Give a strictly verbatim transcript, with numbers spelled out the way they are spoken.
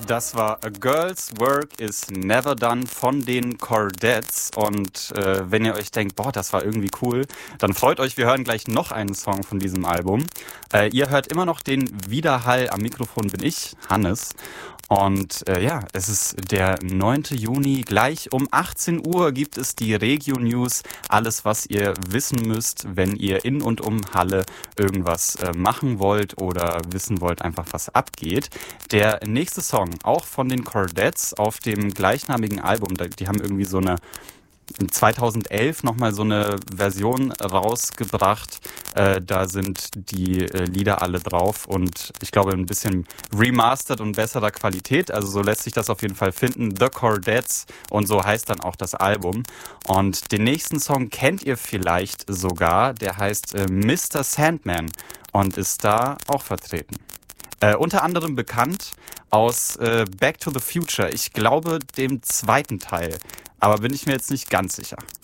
Das war A Girl's Work is Never Done von den Chordettes. Und äh, wenn ihr euch denkt, boah, das war irgendwie cool, dann freut euch, wir hören gleich noch einen Song von diesem Album. Äh, ihr hört immer noch den Widerhall. Am Mikrofon bin ich, Hannes. Und äh, ja, es ist der neunte Juni. Gleich um achtzehn Uhr gibt es die Regio News. Alles, was ihr wissen müsst, wenn ihr in und um Halle irgendwas äh, machen wollt oder wissen wollt, einfach was abgeht. Der nächste Song, auch von den Chordettes auf dem gleichnamigen Album, die haben irgendwie so eine zweitausendelf nochmal so eine Version rausgebracht. Äh, da sind die äh, Lieder alle drauf und ich glaube ein bisschen remastered und besserer Qualität. Also so lässt sich das auf jeden Fall finden. The Chordettes und so heißt dann auch das Album. Und den nächsten Song kennt ihr vielleicht sogar. Der heißt äh, Mister Sandman und ist da auch vertreten. Äh, unter anderem bekannt aus äh, Back to the Future. Ich glaube dem zweiten Teil. Aber bin ich mir jetzt nicht ganz sicher.